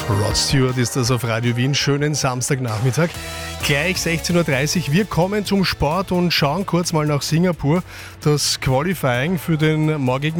Rod Stewart ist das auf Radio Wien. Schönen Samstagnachmittag. Gleich 16.30 Uhr. Wir kommen zum Sport und schauen kurz mal nach Singapur. Das Qualifying für den morgigen